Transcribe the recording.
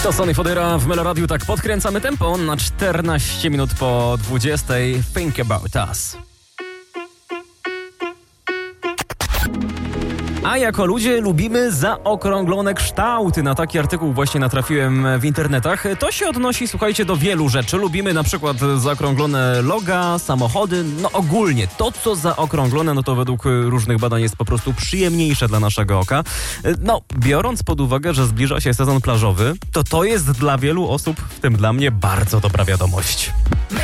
To Sonny Fodera w Meloradiu. Tak podkręcamy tempo na 14 minut po 20. Think About Us. A jako ludzie lubimy zaokrąglone kształty. Na taki artykuł właśnie natrafiłem w internetach. To się odnosi, słuchajcie, do wielu rzeczy. Lubimy na przykład zaokrąglone loga, samochody. No ogólnie to, co zaokrąglone, no to według różnych badań jest po prostu przyjemniejsze dla naszego oka. No, biorąc pod uwagę, że zbliża się sezon plażowy, to jest dla wielu osób, w tym dla mnie, bardzo dobra wiadomość.